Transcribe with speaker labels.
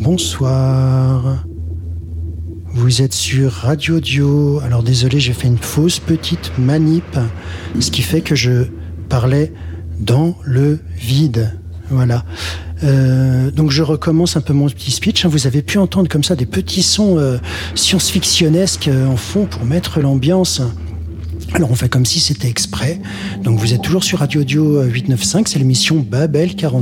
Speaker 1: Bonsoir. Vous êtes sur Radio Dio. Alors désolé, j'ai fait une fausse petite manip, ce qui fait que je parlais dans le vide. Voilà. Donc je recommence un peu mon petit speech. Vous avez pu entendre comme ça des petits sons science-fictionnesques en fond pour mettre l'ambiance. Alors on fait comme si c'était exprès. Donc vous êtes toujours sur Radio Audio 895, c'est l'émission Babel 40.